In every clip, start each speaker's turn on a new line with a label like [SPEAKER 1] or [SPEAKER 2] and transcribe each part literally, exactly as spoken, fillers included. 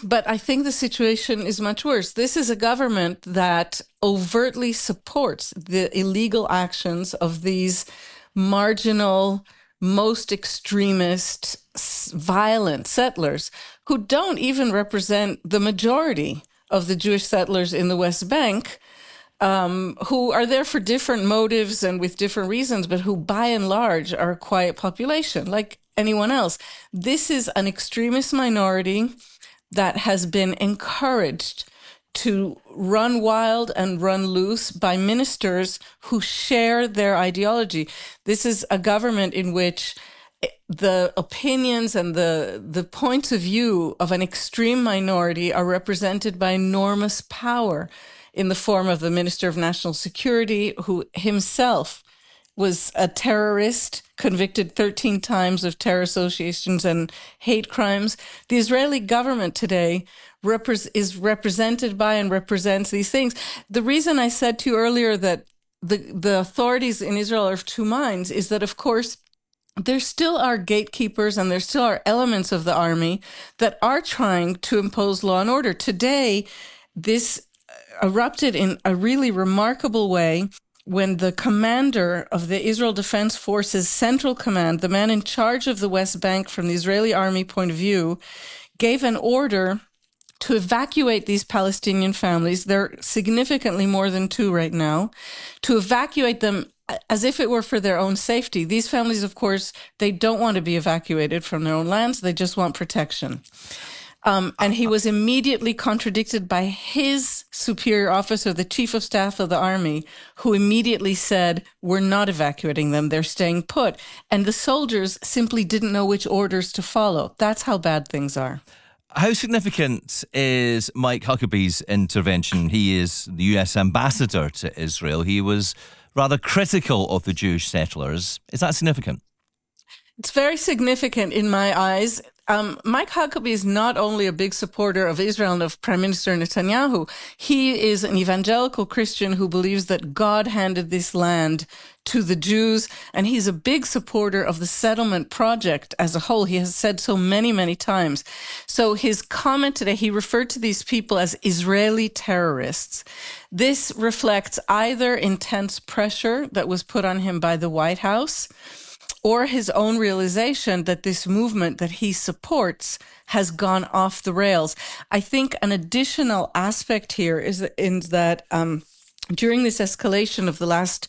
[SPEAKER 1] But I think the situation is much worse. This is a government that overtly supports the illegal actions of these marginal, most extremist, violent settlers who don't even represent the majority of the Jewish settlers in the West Bank, um, who are there for different motives and with different reasons, but who by and large are a quiet population like anyone else. This is an extremist minority that has been encouraged to run wild and run loose by ministers who share their ideology. This is a government in which the opinions and the the points of view of an extreme minority are represented by enormous power in the form of the Minister of National Security, who himself was a terrorist, convicted thirteen times of terror associations and hate crimes. The Israeli government today repre- is represented by and represents these things. The reason I said to you earlier that the, the authorities in Israel are of two minds is that, of course, there still are gatekeepers and there still are elements of the army that are trying to impose law and order. Today, this erupted in a really remarkable way when the commander of the Israel Defense Forces Central Command, the man in charge of the West Bank from the Israeli army point of view, gave an order to evacuate these Palestinian families. There are significantly more than two right now, to evacuate them as if it were for their own safety. These families, of course, they don't want to be evacuated from their own lands. They just want protection. Um, and he was immediately contradicted by his superior officer, the chief of staff of the army, who immediately said, we're not evacuating them. They're staying put. And the soldiers simply didn't know which orders to follow. That's how bad things are.
[SPEAKER 2] How significant is Mike Huckabee's intervention? He is the U S ambassador to Israel. He was rather critical of the Jewish settlers. Is that significant?
[SPEAKER 1] It's very significant in my eyes. Um, Mike Huckabee is not only a big supporter of Israel and of Prime Minister Netanyahu, he is an evangelical Christian who believes that God handed this land to the Jews, and he's a big supporter of the settlement project as a whole. He has said so many, many times. So his comment today, he referred to these people as Israeli terrorists. This reflects either intense pressure that was put on him by the White House, or his own realization that this movement that he supports has gone off the rails. I think an additional aspect here is in that um, during this escalation of the last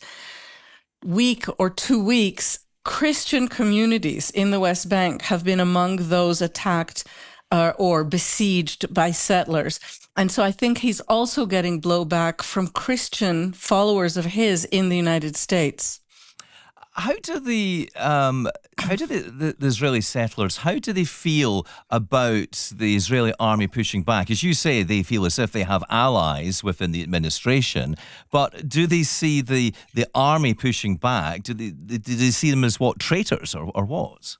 [SPEAKER 1] week or two weeks, Christian communities in the West Bank have been among those attacked uh, or besieged by settlers. And so I think he's also getting blowback from Christian followers of his in the United States.
[SPEAKER 2] How do the um, how do the, the, the Israeli settlers, how do they feel about the Israeli army pushing back? As you say, they feel as if they have allies within the administration, but do they see the, the army pushing back? Do they, do they see them as what, traitors or, or what?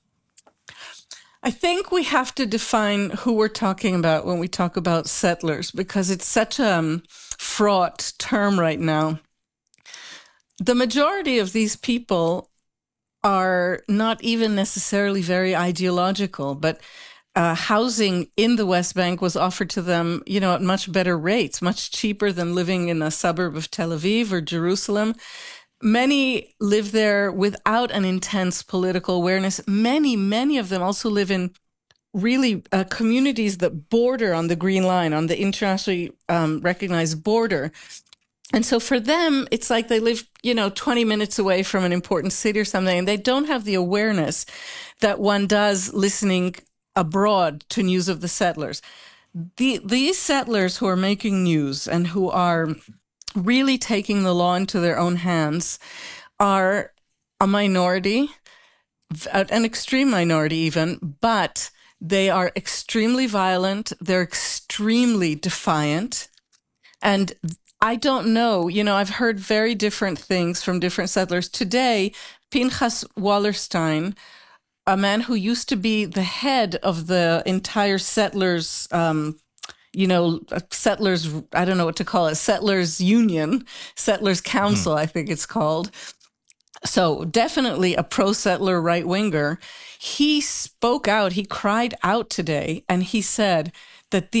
[SPEAKER 1] I think we have to define who we're talking about when we talk about settlers, because it's such a um, fraught term right now. The majority of these people are not even necessarily very ideological, but uh, housing in the West Bank was offered to them, you know, at much better rates, much cheaper than living in a suburb of Tel Aviv or Jerusalem. Many live there without an intense political awareness. Many, many of them also live in really uh, communities that border on the Green Line, on the internationally um, recognized border. And so for them, it's like they live, you know, twenty minutes away from an important city or something, and they don't have the awareness that one does listening abroad to news of the settlers. The, these settlers who are making news and who are really taking the law into their own hands are a minority, an extreme minority even, but they are extremely violent. They're extremely defiant. And I don't know. You know, I've heard very different things from different settlers. Today, Pinchas Wallerstein, a man who used to be the head of the entire settlers, um, you know, settlers, I don't know what to call it, settlers union, settlers council, hmm. I think it's called. So definitely a pro-settler right-winger. He spoke out, he cried out today, and he said that the